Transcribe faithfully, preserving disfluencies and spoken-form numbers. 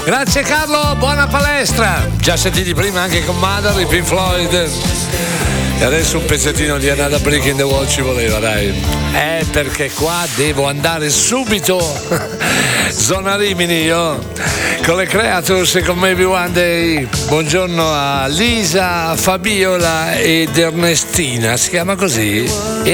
Grazie Carlo, buona palestra. Già sentiti prima anche con Mother, i Pink Floyd. E adesso un pezzettino di Another Brick in the Wall ci voleva, dai. Eh, perché qua devo andare subito. Zona Rimini, io. Con le Creatures e con Maybe One Day. Buongiorno a Lisa, Fabiola ed Ernestina. Si chiama così?